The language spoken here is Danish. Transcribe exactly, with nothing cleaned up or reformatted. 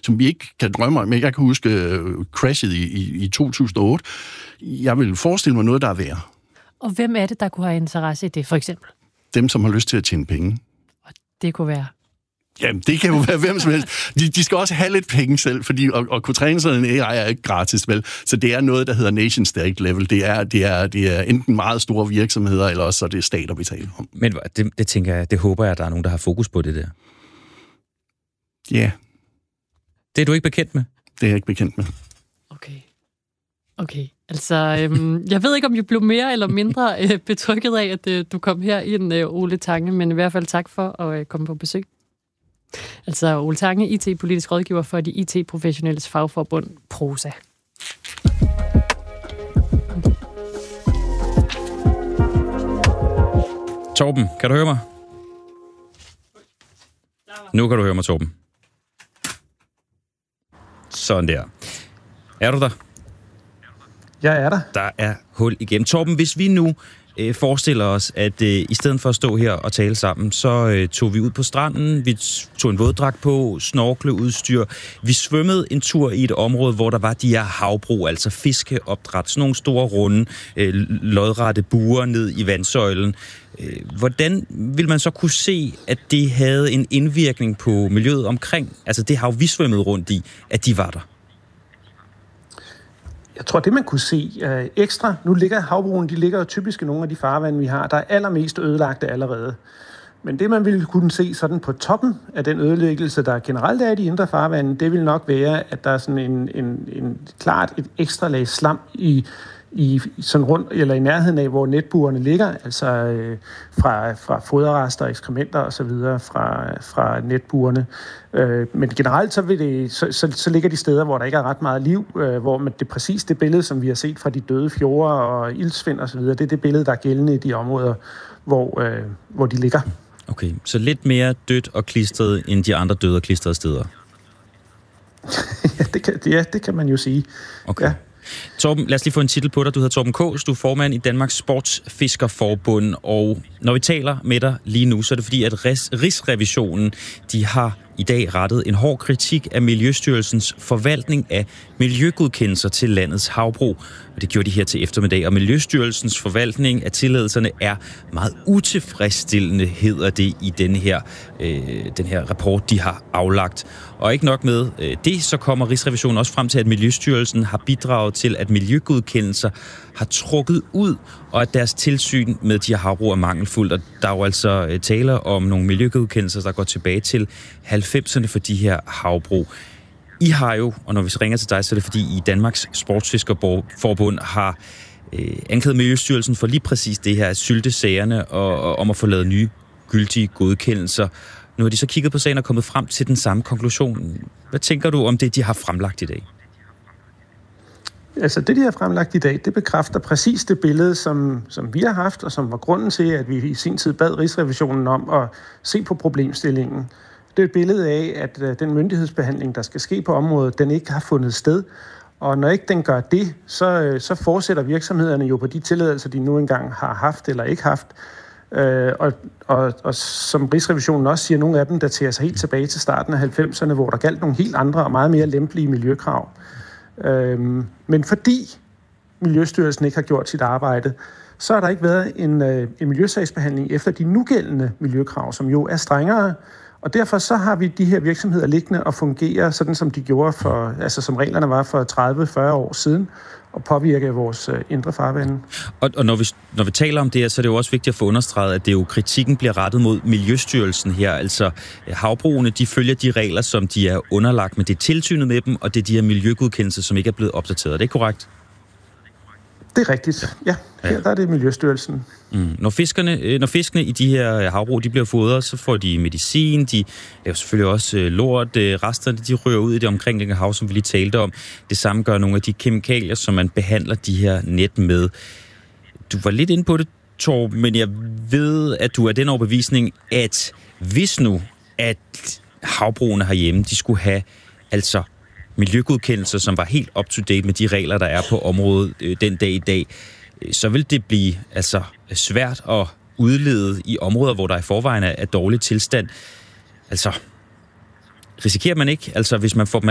som vi ikke kan drømme om. Men jeg kan huske uh, crashet i, i, i to tusind og otte. Jeg vil forestille mig noget, der er værd. Og hvem er det, der kunne have interesse i det, for eksempel? Dem, som har lyst til at tjene penge. Og det kunne være... Jamen, det kan jo være hvem som helst. De, de skal også have lidt penge selv, fordi at, at kunne træne sådan en A I er ikke gratis, vel? Så det er noget, der hedder nation state level. Det er, det er, det er enten meget store virksomheder, eller også så er det stater, vi taler om. Men det, det tænker jeg, det håber jeg, at der er nogen, der har fokus på det der. Ja. Yeah. Det er du ikke bekendt med? Det er jeg ikke bekendt med. Okay. Okay, altså, øhm, jeg ved ikke, om jeg blev mere eller mindre øh, betrykket af, at øh, du kom her ind, øh, Ole Tange, men i hvert fald tak for at øh, komme på besøg. Altså, Ole Tange, I T-politisk rådgiver for de I T-professionelles fagforbund Prosa. Torben, kan du høre mig? Nu kan du høre mig, Torben. Sådan der. Er du der? Jeg er der. Der er hul igennem. Torben, hvis vi nu øh, forestiller os, at øh, i stedet for at stå her og tale sammen, så øh, tog vi ud på stranden, vi tog en våddragt på, snorkleudstyr. Vi svømmede en tur i et område, hvor der var de her havbrug, altså fiskeopdræt, sådan nogle store runde, øh, lodrette buer ned i vandsøjlen. Øh, hvordan vil man så kunne se, at det havde en indvirkning på miljøet omkring, altså det hav, vi svømmede rundt i, at de var der? Jeg tror, det man kunne se uh, ekstra, nu ligger havbrugene, de ligger jo typisk i nogle af de farvande, vi har, der er allermest ødelagte allerede. Men det, man ville kunne se sådan på toppen af den ødelæggelse, der generelt er i de indre farvande, det vil nok være, at der er sådan en, en, en klart et ekstra lag slam i, i sådan rundt, eller i nærheden af, hvor netburene ligger, altså øh, fra, fra foderrester, ekskrementer og så videre fra, fra netburene. Øh, men generelt så, vil det, så, så, så ligger de steder, hvor der ikke er ret meget liv, øh, hvor man, det præcis det billede, som vi har set fra de døde fjorde og ildsvind og så videre, det er det billede, der er gældende i de områder, hvor, øh, hvor de ligger. Okay, så lidt mere dødt og klistret end de andre døde og klistrede steder? ja, det kan, ja, det kan man jo sige. Okay. Ja. Torben, lad os lige få en titel på dig. Du hedder Torben Kaas, du er formand i Danmarks Sportsfiskerforbund, og når vi taler med dig lige nu, så er det fordi, at Rigsrevisionen, de har i dag rettet en hård kritik af Miljøstyrelsens forvaltning af miljøgodkendelser til landets havbrug. Og det gjorde de her til eftermiddag, og Miljøstyrelsens forvaltning af tilladelserne er meget utilfredsstillende, hedder det i den her, øh, den her rapport, de har aflagt. Og ikke nok med øh, det, så kommer Rigsrevisionen også frem til, at Miljøstyrelsen har bidraget til, at miljøgodkendelser har trukket ud, og at deres tilsyn med de her havbrug er mangelfuldt. Og der er jo altså øh, taler om nogle miljøgodkendelser, der går tilbage til halvfemserne for de her havbrug. I har jo, og når vi ringer til dig, så er det fordi I Danmarks Sportsfiskerforbund har øh, anklaget Miljøstyrelsen for lige præcis det her, syltesagerne og, og om at få lavet nye gyldige godkendelser. Nu har de så kigget på sagen og kommet frem til den samme konklusion. Hvad tænker du om det, de har fremlagt i dag? Altså det, de har fremlagt i dag, det bekræfter præcis det billede, som, som vi har haft, og som var grunden til, at vi i sin tid bad Rigsrevisionen om at se på problemstillingen. Det er et billede af, at den myndighedsbehandling, der skal ske på området, den ikke har fundet sted. Og når ikke den gør det, så, så fortsætter virksomhederne jo på de tilladelser, de nu engang har haft eller ikke haft. Og, og, og som Rigsrevisionen også siger, nogle af dem daterer sig helt tilbage til starten af halvfemserne, hvor der galt nogle helt andre og meget mere lempelige miljøkrav. Men fordi Miljøstyrelsen ikke har gjort sit arbejde, så har der ikke været en, en miljøsagsbehandling efter de nugældende miljøkrav, som jo er strengere. Og derfor så har vi de her virksomheder liggende og fungerer sådan, som de gjorde for, altså som reglerne var for tredive til fyrre år siden, og påvirke vores indre farvande. Og, og når, vi, når vi taler om det her, så er det jo også vigtigt at få understreget, at det jo kritikken bliver rettet mod Miljøstyrelsen her. Altså havbrugene, de følger de regler, som de er underlagt, men det er tilsynet med dem, og det er de her miljøgodkendelser, som ikke er blevet opdateret. Er det korrekt? Det er rigtigt. Ja, her der er det Miljøstyrelsen. Mm. Når, fiskerne, når fiskene i de her havbrug, de bliver fodret, så får de medicin, de laver selvfølgelig også lort, resterne, de rører ud i det omkringliggende hav, som vi lige talte om. Det samme gør nogle af de kemikalier, som man behandler de her net med. Du var lidt inde på det, Torben, men jeg ved, at du er den overbevisning, at hvis nu, at havbrugene herhjemme, de skulle have altså miljøgodkendelser, som var helt up-to-date med de regler, der er på området øh, den dag i dag, øh, så vil det blive altså svært at udlede i områder, hvor der i forvejen er, er dårlig tilstand. Altså, risikerer man ikke, altså hvis man får dem